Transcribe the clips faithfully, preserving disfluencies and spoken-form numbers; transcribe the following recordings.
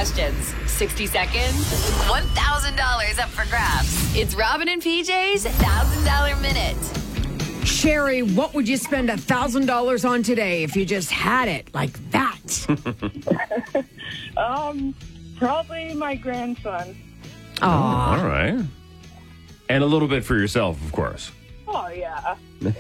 questions, sixty seconds, one thousand dollars up for grabs. It's Robin and P J's one thousand dollars Minute. Sherry, what would you spend one thousand dollars on today if you just had it like that? um, probably my grandson. Oh, all right. And a little bit for yourself, of course. Oh, yeah.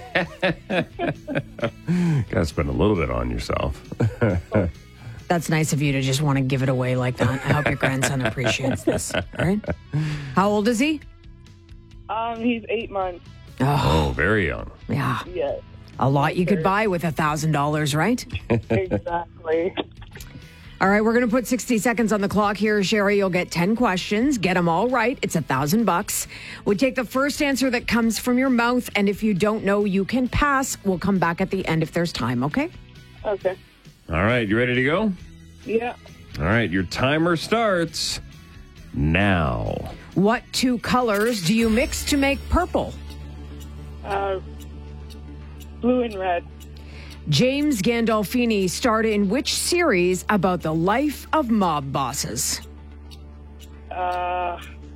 Gotta spend a little bit on yourself. That's nice of you to just want to give it away like that. I hope your grandson appreciates this. All right. How old is he? Um, he's eight months. Oh, Oh, very young. yeah. Yes, A lot you could buy with one thousand dollars, right? exactly. All right, we're going to put sixty seconds on the clock here, Sherry. You'll get ten questions. Get them all right. It's a thousand bucks. We take the first answer that comes from your mouth, and if you don't know, you can pass. We'll come back at the end if there's time, okay? Okay. All right, you ready to go? Yeah. All right, your timer starts now. What two colors do you mix to make purple? Uh, blue and red. James Gandolfini starred in which series about the life of mob bosses? Uh,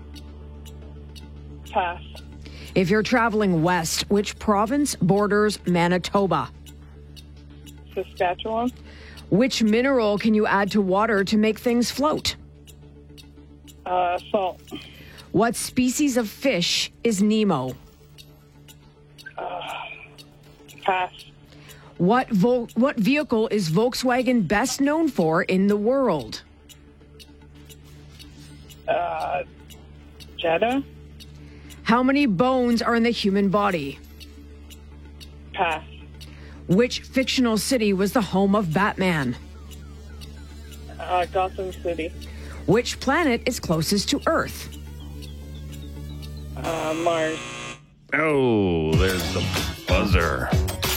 pass. If you're traveling west, which province borders Manitoba? Saskatchewan. Which mineral can you add to water to make things float? Uh, salt. What species of fish is Nemo? Pass. What vo- what vehicle is Volkswagen best known for in the world? Uh, Jetta. How many bones are in the human body? Pass. Which fictional city was the home of Batman? Uh, Gotham City. Which planet is closest to Earth? Uh, Mars. Oh, there's the buzzer.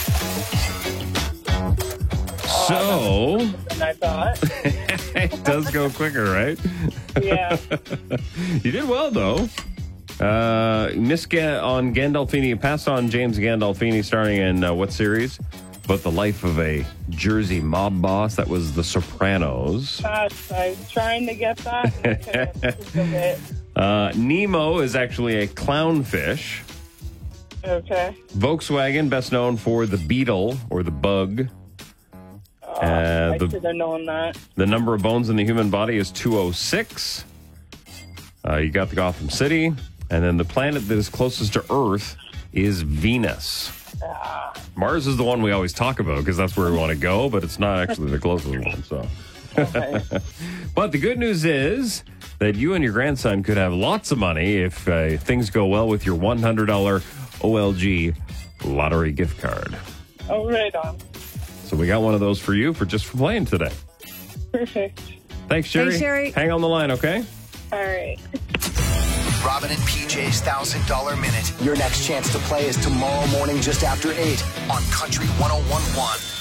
So, And I thought. it does go quicker, right? Yeah. You did well, though. Uh, Miss Ga- on Gandolfini, passed on James Gandolfini, starring in uh, what series? About the life of a Jersey mob boss. That was The Sopranos. Pass. I was trying to get that. and I couldn't think of it. Uh, Nemo is actually a clownfish. Okay. Volkswagen, best known for the Beetle or the Bug. Uh, I the, should have known that. the number of bones in the human body is two hundred six. Uh, you got the Gotham City. And then the planet that is closest to Earth is Venus. Mars is the one we always talk about because that's where we want to go, but it's not actually the closest one. So, Okay. But the good news is that you and your grandson could have lots of money if uh, things go well with your one hundred dollars O L G lottery gift card. Oh, right on. So we got one of those for you for just for playing today. Perfect. Thanks, Sherry. Thanks, Sherry. Hang on the line, okay? All right. Robin and P J's one thousand dollars Minute. Your next chance to play is tomorrow morning just after eight on Country one oh one point one.